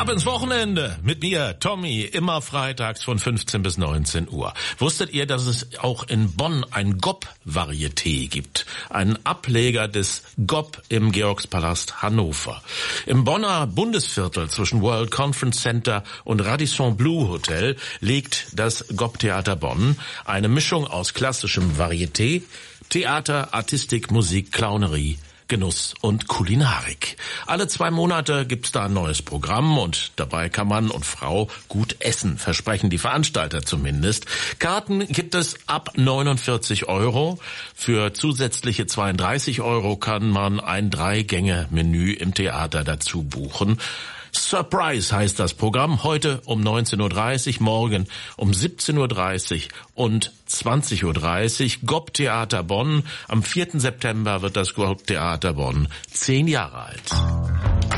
Ab ins Wochenende mit mir, Tommy, immer freitags von 15 bis 19 Uhr. Wusstet ihr, dass es auch in Bonn ein GOP-Varieté gibt? Einen Ableger des GOP im Georgspalast Hannover. Im Bonner Bundesviertel zwischen World Conference Center und Radisson Blu Hotel liegt das GOP-Theater Bonn. Eine Mischung aus klassischem Varieté, Theater, Artistik, Musik, Clownerie, Genuss und Kulinarik. Alle 2 Monate gibt's da ein neues Programm und dabei kann Mann und Frau gut essen, versprechen die Veranstalter zumindest. Karten gibt es ab 49 €. Für zusätzliche 32 € kann man ein 3-Gänge-Menü im Theater dazu buchen. Surprise heißt das Programm, heute um 19:30 Uhr, morgen um 17:30 Uhr und 20:30 Uhr. GOP-Theater Bonn. Am 4. September wird das GOP-Theater Bonn 10 Jahre alt.